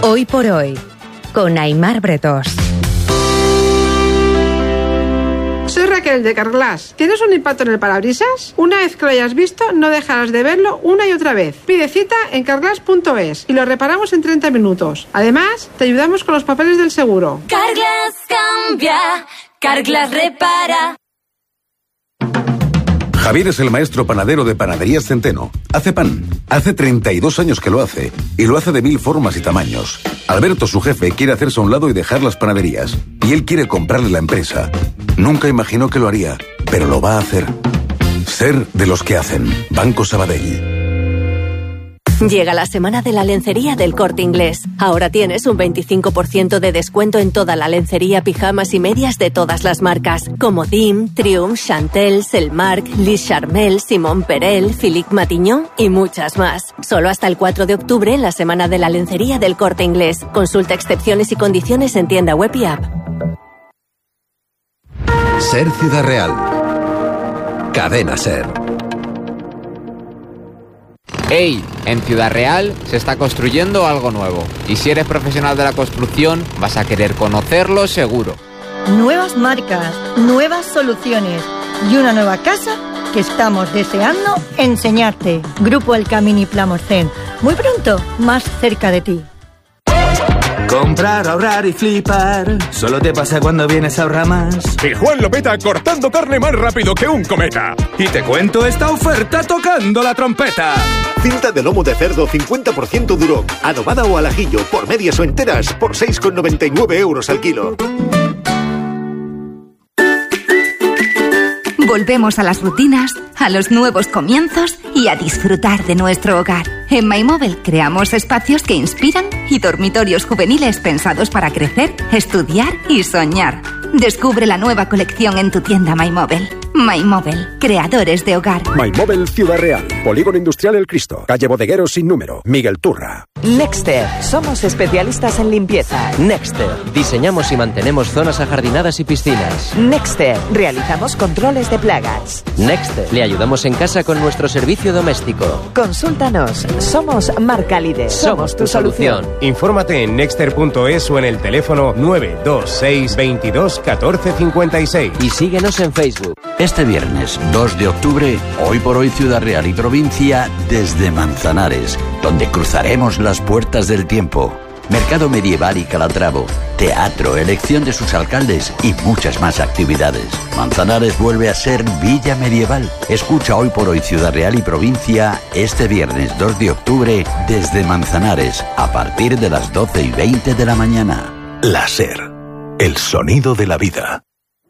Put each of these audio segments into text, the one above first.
Hoy por hoy, con Aimar Bretós. Soy Raquel de Carglass. ¿Tienes un impacto en el parabrisas? Una vez que lo hayas visto, no dejarás de verlo una y otra vez. Pide cita en carglass.es y lo reparamos en 30 minutos. Además, te ayudamos con los papeles del seguro. Carglass cambia, Carglass repara. Javier es el maestro panadero de Panaderías Centeno. Hace pan. Hace 32 años que lo hace. Y lo hace de 1000 formas y tamaños. Alberto, su jefe, quiere hacerse a un lado y dejar las panaderías. Y él quiere comprarle la empresa. Nunca imaginó que lo haría, pero lo va a hacer. Ser de los que hacen. Banco Sabadell. Llega la semana de la lencería del Corte Inglés. Ahora tienes un 25% de descuento en toda la lencería, pijamas y medias de todas las marcas, como Dim, Triumph, Chantel, Selmark, Lis Charmel, Simon Perel, Philippe Matignon y muchas más. Solo hasta el 4 de octubre en la semana de la lencería del Corte Inglés. Consulta excepciones y condiciones en tienda web y app. Ser Ciudad Real. Cadena Ser. ¡Hey! En Ciudad Real se está construyendo algo nuevo. Y si eres profesional de la construcción, vas a querer conocerlo seguro. Nuevas marcas, nuevas soluciones y una nueva casa que estamos deseando enseñarte. Grupo El Camini Plamorcén. Muy pronto, más cerca de ti. Comprar, ahorrar y flipar. Solo te pasa cuando vienes a ahorrar más. Y Juan lo peta cortando carne más rápido que un cometa. Y te cuento esta oferta tocando la trompeta. Cinta de lomo de cerdo 50% duro, adobada o al ajillo, por medias o enteras, por 6,99 € al kilo. Volvemos a las rutinas, a los nuevos comienzos y a disfrutar de nuestro hogar. En MyMóvil creamos espacios que inspiran y dormitorios juveniles pensados para crecer, estudiar y soñar. Descubre la nueva colección en tu tienda MyMóvil. MyMóvil, creadores de hogar. MyMóvil Ciudad Real, Polígono Industrial El Cristo, calle Bodegueros sin número, Miguel Turra. Nexter, somos especialistas en limpieza. Nexter, diseñamos y mantenemos zonas ajardinadas y piscinas. Nexter, realizamos controles de plagas. Nexter, le ayudamos en casa con nuestro servicio doméstico. Consúltanos, somos marca líder. Somos tu solución. Infórmate en nexter.es o en el teléfono 926 22 14 56. Y síguenos en Facebook. Este viernes 2 de octubre, Hoy por Hoy Ciudad Real y Provincia desde Manzanares, donde cruzaremos las puertas del tiempo. Mercado medieval y Calatravo, teatro, elección de sus alcaldes y muchas más actividades. Manzanares vuelve a ser Villa Medieval. Escucha Hoy por Hoy Ciudad Real y Provincia este viernes 2 de octubre desde Manzanares a partir de las 12:20 de la mañana. La Ser, el sonido de la vida.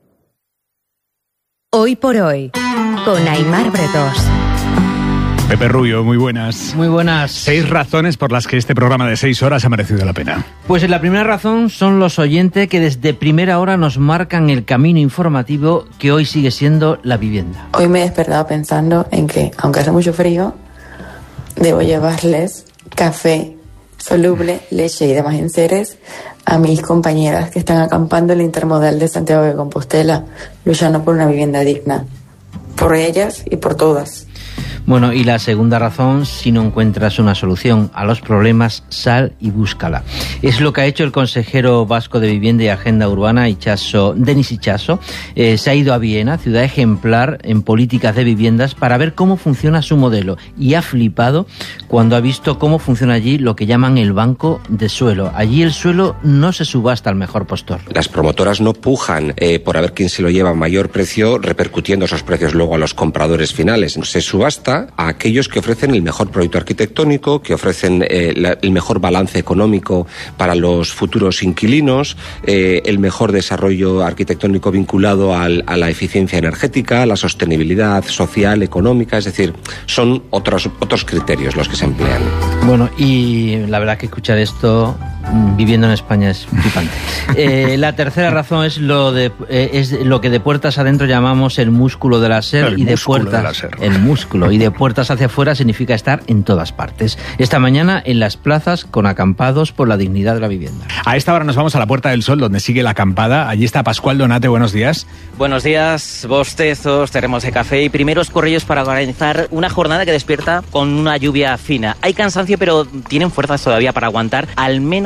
Hoy por hoy, con Aimar Bretós. Pepe Rubio, muy buenas. Muy buenas. 6 razones por las que este programa de 6 horas ha merecido la pena. Pues la primera razón son los oyentes que desde primera hora nos marcan el camino informativo que hoy sigue siendo la vivienda. Hoy me he despertado pensando en que, aunque hace mucho frío, debo llevarles café soluble, leche y demás enseres a mis compañeras que están acampando en el Intermodal de Santiago de Compostela, luchando por una vivienda digna. Por ellas y por todas. Bueno, y la segunda razón, si no encuentras una solución a los problemas, sal y búscala. Es lo que ha hecho el consejero vasco de Vivienda y Agenda Urbana, Denis Itxaso. Se ha ido a Viena, ciudad ejemplar en políticas de viviendas, para ver cómo funciona su modelo. Y ha flipado cuando ha visto cómo funciona allí lo que llaman el banco de suelo. Allí el suelo no se subasta al mejor postor. Las promotoras no pujan por a ver quién se lo lleva a mayor precio, repercutiendo esos precios luego a los compradores finales. Se subasta a aquellos que ofrecen el mejor proyecto arquitectónico, que ofrecen el mejor balance económico para los futuros inquilinos, el mejor desarrollo arquitectónico vinculado a la eficiencia energética, a la sostenibilidad social, económica, es decir, son otros criterios los que se emplean. Bueno, y la verdad que escuchar esto viviendo en España es flipante. La tercera razón es lo que de puertas adentro llamamos el músculo de la SER, y de puertas el músculo, y de puertas hacia afuera significa estar en todas partes. Esta mañana en las plazas con acampados por la dignidad de la vivienda. A esta hora nos vamos a la Puerta del Sol, donde sigue la acampada. Allí está Pascual Donate, buenos días. Buenos días, bostezos, termos de café y primeros corrillos para organizar una jornada que despierta con una lluvia fina. Hay cansancio, pero tienen fuerzas todavía para aguantar al menos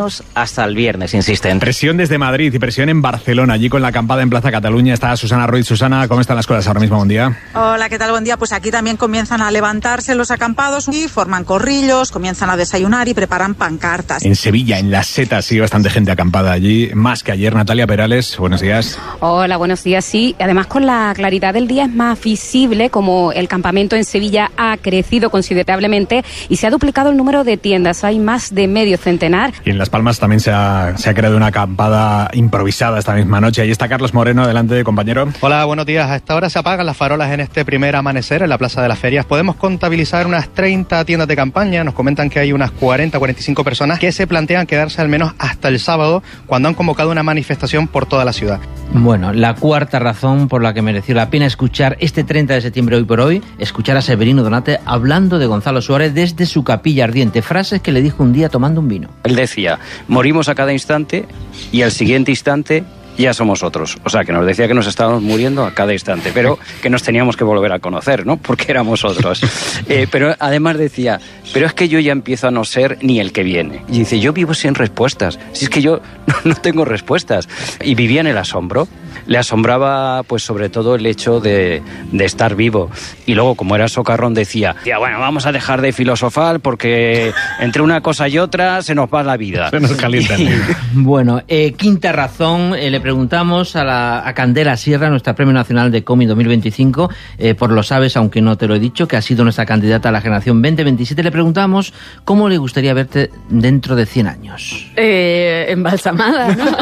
menos hasta el viernes, insisten. Presión desde Madrid y presión en Barcelona, allí con la acampada en Plaza Cataluña. Está Susana Ruiz. Susana, ¿cómo están las cosas ahora mismo? Buen día. Hola, ¿qué tal? Buen día. Pues aquí también comienzan a levantarse los acampados y forman corrillos, comienzan a desayunar y preparan pancartas. En Sevilla, en Las Setas, sí, bastante gente acampada allí, más que ayer. Natalia Perales, buenos días. Hola, buenos días. Sí, además con la claridad del día es más visible como el campamento en Sevilla ha crecido considerablemente y se ha duplicado el número de tiendas. Hay más de medio centenar. Y en Las Palmas también se ha creado una acampada improvisada esta misma noche. Ahí está Carlos Moreno, adelante, compañero. Hola, buenos días. A esta hora se apagan las farolas en este primer amanecer en la Plaza de las Ferias. Podemos contabilizar unas 30 tiendas de campaña. Nos comentan que hay unas 40-45 personas que se plantean quedarse al menos hasta el sábado, cuando han convocado una manifestación por toda la ciudad. Bueno, la cuarta razón por la que mereció la pena escuchar este 30 de septiembre, hoy por hoy, escuchar a Severino Donate hablando de Gonzalo Suárez desde su capilla ardiente. Frases que le dijo un día tomando un vino. Él decía, morimos a cada instante y al siguiente instante ya somos otros. O sea, que nos decía que nos estábamos muriendo a cada instante, pero que nos teníamos que volver a conocer, ¿no? Porque éramos otros. Pero además decía, pero es que yo ya empiezo a no ser ni el que viene. Y dice, yo vivo sin respuestas. Si es que yo no tengo respuestas. Y vivía en el asombro. Le asombraba, pues, sobre todo el hecho de estar vivo. Y luego, como era socarrón, decía, bueno, vamos a dejar de filosofar porque entre una cosa y otra se nos va la vida. Se nos calienta el libro. Bueno, quinta razón, le preguntamos a Candela Sierra, nuestra Premio Nacional de Cómic 2025, por Lo Sabes, aunque no te lo he dicho, que ha sido nuestra candidata a la generación 2027, le preguntamos cómo le gustaría verte dentro de 100 años. Embalsamada, ¿no?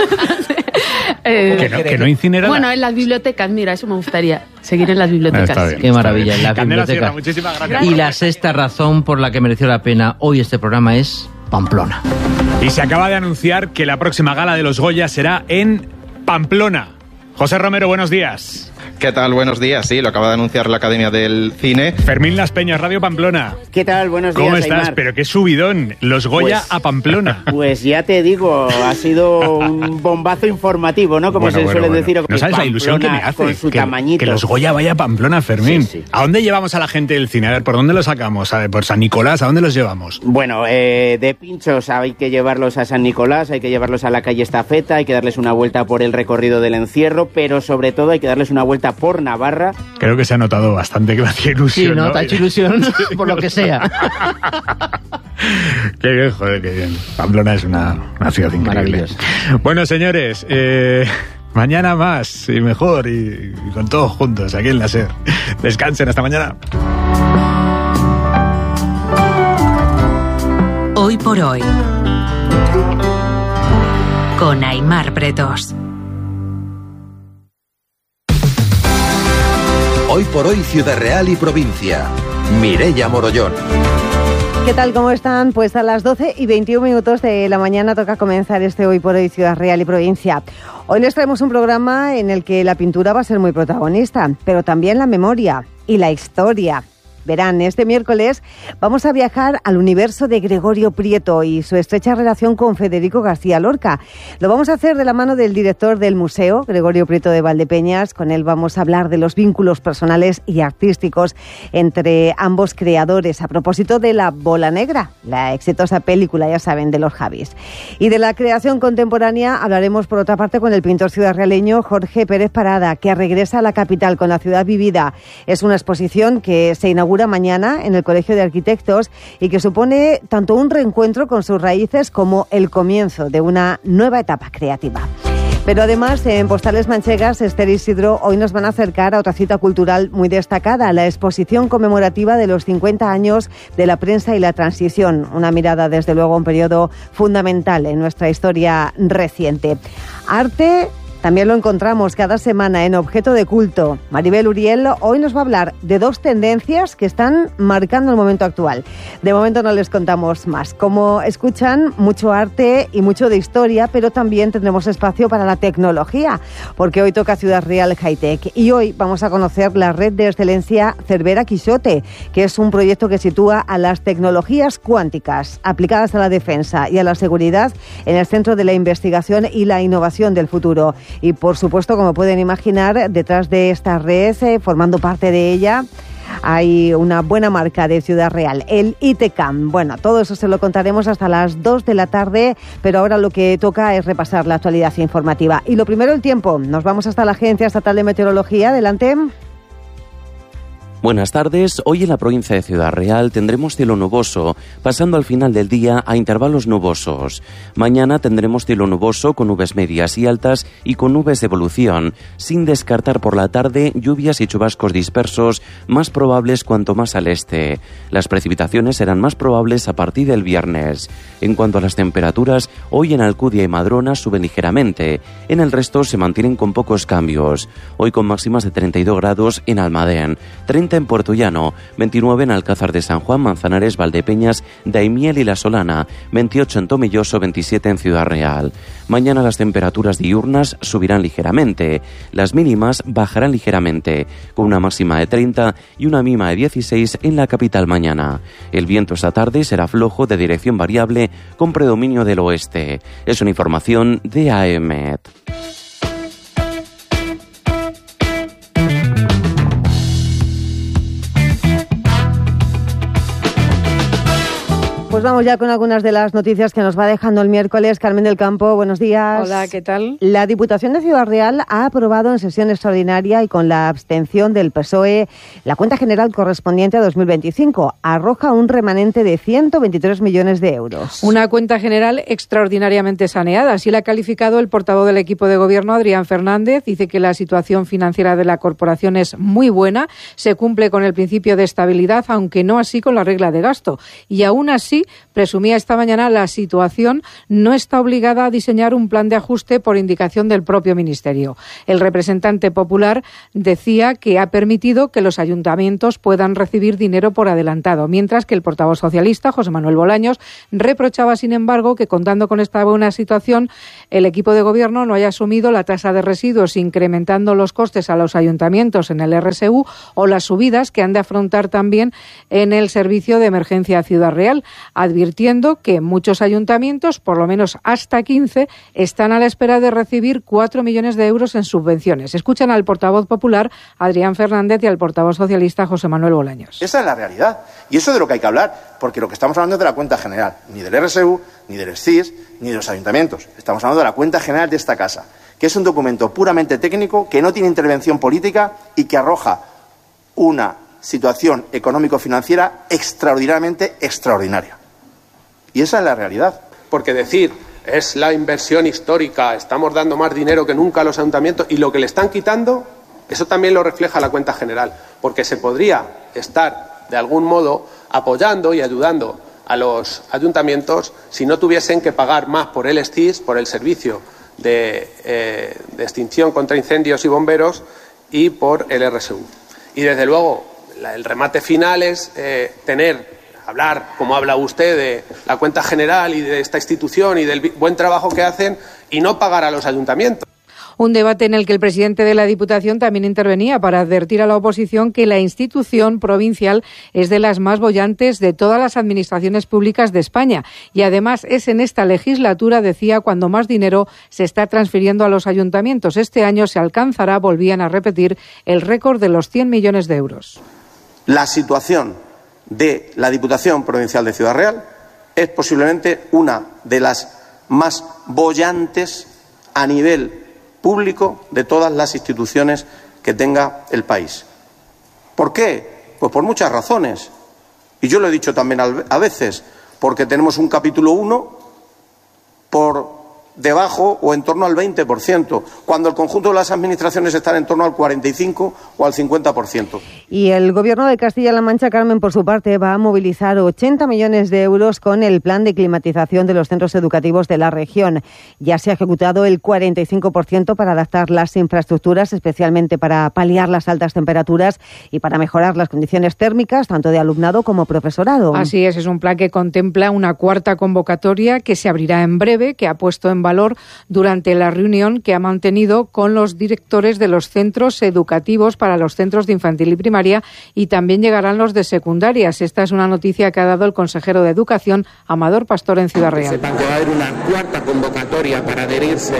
Que no incinerada. Bueno, en las bibliotecas, mira, eso me gustaría, seguir en las bibliotecas. Qué maravilla, en las Candela bibliotecas. Sierra, muchísimas gracias. Y la sexta razón por la que mereció la pena hoy este programa es Pamplona. Y se acaba de anunciar que la próxima gala de los Goya será en Pamplona. José Romero, buenos días. ¿Qué tal? Buenos días. Sí, lo acaba de anunciar la Academia del Cine. Fermín Las Peñas, Radio Pamplona. ¿Qué tal? Buenos días, ¿Cómo estás? Aymar. Pero qué subidón. Los Goya Pues- a Pamplona. Pues ya te digo, ha sido un bombazo informativo, ¿no? Como se suele decir. No sabes la ilusión que me Pamplona hace con su que tamañito. los Goya vaya a Pamplona, Fermín. Sí, sí. ¿A dónde llevamos a la gente del cine? A ver, ¿por dónde los sacamos? A ver, ¿por San Nicolás? ¿A dónde los llevamos? Bueno, de pinchos hay que llevarlos a San Nicolás, hay que llevarlos a la calle Estafeta, hay que darles una vuelta por el recorrido del encierro, pero sobre todo hay que darles una vuelta por Navarra. Creo que se ha notado bastante que me hacía ilusión. Sí, ¿no? Te ha hecho ilusión por lo que sea. Qué bien, joder, qué bien. Pamplona es una ciudad increíble. Bueno, señores, mañana más y mejor y con todos juntos aquí en la SER. Descansen, hasta mañana. Hoy por hoy. Con Aymar Bretos. Hoy por hoy, Ciudad Real y provincia. Mireia Morollón. ¿Qué tal? ¿Cómo están? Pues a las 12:21 de la mañana toca comenzar este Hoy por Hoy Ciudad Real y Provincia. Hoy les traemos un programa en el que la pintura va a ser muy protagonista, pero también la memoria y la historia. Verán, este miércoles vamos a viajar al universo de Gregorio Prieto y su estrecha relación con Federico García Lorca. Lo vamos a hacer de la mano del director del museo, Gregorio Prieto de Valdepeñas. Con él vamos a hablar de los vínculos personales y artísticos entre ambos creadores, a propósito de La Bola Negra, la exitosa película, ya saben, de los Javis. Y de la creación contemporánea hablaremos, por otra parte, con el pintor ciudadrealeño Jorge Pérez Parada, que regresa a la capital con La ciudad vivida. Es una exposición que se inaugura mañana en el Colegio de Arquitectos y que supone tanto un reencuentro con sus raíces como el comienzo de una nueva etapa creativa. Pero además, en Postales Manchegas, Esther Isidro hoy nos van a acercar a otra cita cultural muy destacada, la exposición conmemorativa de los 50 años de la prensa y la transición. Una mirada, desde luego, a un periodo fundamental en nuestra historia reciente. Arte también lo encontramos cada semana en Objeto de Culto. Maribel Uriel hoy nos va a hablar de dos tendencias que están marcando el momento actual. De momento no les contamos más. Como escuchan, mucho arte y mucho de historia, pero también tendremos espacio para la tecnología, porque hoy toca Ciudad Real High Tech. Y hoy vamos a conocer la red de excelencia Cervera Quixote, que es un proyecto que sitúa a las tecnologías cuánticas aplicadas a la defensa y a la seguridad en el centro de la investigación y la innovación del futuro. Y por supuesto, como pueden imaginar, detrás de esta red, formando parte de ella, hay una buena marca de Ciudad Real, el ITCAM. Bueno, todo eso se lo contaremos hasta las 2 de la tarde, pero ahora lo que toca es repasar la actualidad informativa. Y lo primero, el tiempo. Nos vamos hasta la Agencia Estatal de Meteorología. Adelante. Buenas tardes. Hoy en la provincia de Ciudad Real tendremos cielo nuboso, pasando al final del día a intervalos nubosos. Mañana tendremos cielo nuboso con nubes medias y altas y con nubes de evolución, sin descartar por la tarde lluvias y chubascos dispersos, más probables cuanto más al este. Las precipitaciones serán más probables a partir del viernes. En cuanto a las temperaturas, hoy en Alcudia y Madrona suben ligeramente. En el resto se mantienen con pocos cambios. Hoy con máximas de 32 grados en Almadén, 30 en Puerto Llano, 29 en Alcázar de San Juan, Manzanares, Valdepeñas, Daimiel y La Solana, 28 en Tomelloso, 27 en Ciudad Real. Mañana las temperaturas diurnas subirán ligeramente, las mínimas bajarán ligeramente, con una máxima de 30 y una mínima de 16 en la capital mañana. El viento esta tarde será flojo de dirección variable con predominio del oeste. Es una información de AEMET. Pues vamos ya con algunas de las noticias que nos va dejando el miércoles. Carmen del Campo, buenos días. Hola, ¿qué tal? La Diputación de Ciudad Real ha aprobado en sesión extraordinaria y con la abstención del PSOE la cuenta general correspondiente a 2025. Arroja un remanente de 123 millones de euros. Una cuenta general extraordinariamente saneada. Así la ha calificado el portavoz del equipo de gobierno, Adrián Fernández. Dice que la situación financiera de la corporación es muy buena. Se cumple con el principio de estabilidad, aunque no así con la regla de gasto. Y aún así, presumía esta mañana, la situación no está obligada a diseñar un plan de ajuste por indicación del propio Ministerio. El representante popular decía que ha permitido que los ayuntamientos puedan recibir dinero por adelantado, mientras que el portavoz socialista, José Manuel Bolaños, reprochaba, sin embargo, que contando con esta buena situación, el equipo de gobierno no haya asumido la tasa de residuos, incrementando los costes a los ayuntamientos en el RSU o las subidas que han de afrontar también en el servicio de emergencia Ciudad Real, advirtiendo que muchos ayuntamientos, por lo menos hasta 15, están a la espera de recibir 4 millones de euros en subvenciones. Escuchan al portavoz popular, Adrián Fernández, y al portavoz socialista, José Manuel Bolaños. Esa es la realidad. Y eso es de lo que hay que hablar, porque lo que estamos hablando es de la cuenta general, ni del RSU, ni del SCIS, ni de los ayuntamientos. Estamos hablando de la cuenta general de esta casa, que es un documento puramente técnico, que no tiene intervención política y que arroja una situación económico-financiera extraordinariamente extraordinaria. Y esa es la realidad. Porque decir es la inversión histórica, estamos dando más dinero que nunca a los ayuntamientos y lo que le están quitando, eso también lo refleja la cuenta general. Porque se podría estar, de algún modo, apoyando y ayudando a los ayuntamientos si no tuviesen que pagar más por el SCIS, por el servicio de extinción contra incendios y bomberos, y por el RSU. Y desde luego, el remate final es hablar, como habla usted, de la cuenta general y de esta institución y del buen trabajo que hacen y no pagar a los ayuntamientos. Un debate en el que el presidente de la Diputación también intervenía para advertir a la oposición que la institución provincial es de las más bollantes de todas las administraciones públicas de España. Y además es en esta legislatura, decía, cuando más dinero se está transfiriendo a los ayuntamientos. Este año se alcanzará, volvían a repetir, el récord de los 100 millones de euros. La situación de la Diputación Provincial de Ciudad Real es posiblemente una de las más bollantes a nivel público de todas las instituciones que tenga el país. ¿Por qué? Pues por muchas razones. Y yo lo he dicho también a veces, porque tenemos un capítulo 1 por debajo o en torno al 20%, cuando el conjunto de las administraciones están en torno al 45% o al 50%. Y el Gobierno de Castilla-La Mancha, Carmen, por su parte, va a movilizar 80 millones de euros con el plan de climatización de los centros educativos de la región. Ya se ha ejecutado el 45% para adaptar las infraestructuras, especialmente para paliar las altas temperaturas y para mejorar las condiciones térmicas, tanto de alumnado como profesorado. Así es un plan que contempla una cuarta convocatoria que se abrirá en breve, que ha puesto en valor durante la reunión que ha mantenido con los directores de los centros educativos para los centros de infantil y primaria, y también llegarán los de secundarias. Esta es una noticia que ha dado el consejero de Educación, Amador Pastor, en Ciudad Real. Sepan que va a haber una cuarta convocatoria para adherirse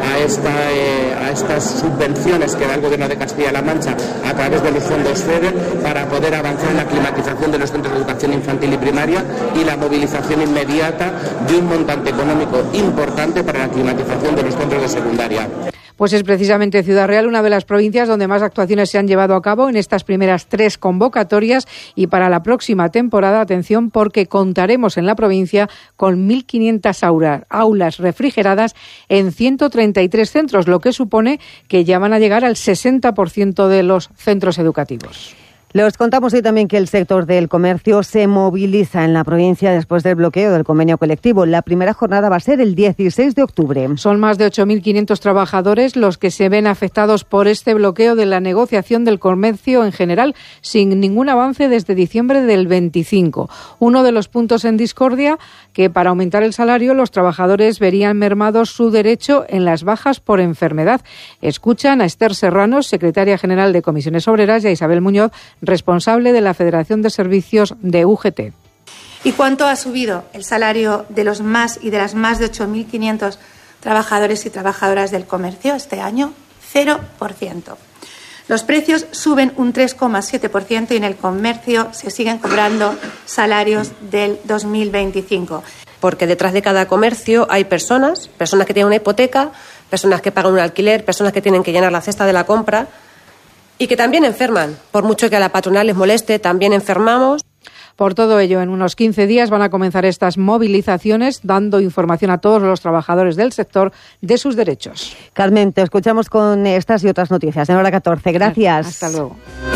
a estas subvenciones que da el Gobierno de Castilla-La Mancha a través de los fondos FEDER para poder avanzar en la climatización de los centros de educación infantil y primaria y la movilización inmediata de un montante económico importante para la climatización de los centros de secundaria. Pues es precisamente Ciudad Real una de las provincias donde más actuaciones se han llevado a cabo en estas primeras 3 convocatorias, y para la próxima temporada, atención, porque contaremos en la provincia con 1.500 aulas refrigeradas en 133 centros, lo que supone que ya van a llegar al 60% de los centros educativos. Les contamos hoy también que el sector del comercio se moviliza en la provincia después del bloqueo del convenio colectivo. La primera jornada va a ser el 16 de octubre. Son más de 8.500 trabajadores los que se ven afectados por este bloqueo de la negociación del comercio en general, sin ningún avance desde diciembre del 25. Uno de los puntos en discordia, que para aumentar el salario los trabajadores verían mermado su derecho en las bajas por enfermedad. Escuchan a Esther Serrano, secretaria general de Comisiones Obreras, y a Isabel Muñoz, responsable de la Federación de Servicios de UGT. ¿Y cuánto ha subido el salario de los más y de las más de 8.500 trabajadores y trabajadoras del comercio este año? 0%. Los precios suben un 3,7% y en el comercio se siguen cobrando salarios del 2025. Porque detrás de cada comercio hay personas que tienen una hipoteca, personas que pagan un alquiler, personas que tienen que llenar la cesta de la compra y que también enferman. Por mucho que a la patronal les moleste, también enfermamos. Por todo ello, en unos 15 días van a comenzar estas movilizaciones, dando información a todos los trabajadores del sector de sus derechos. Carmen, te escuchamos con estas y otras noticias en hora 14. Gracias. Hasta luego.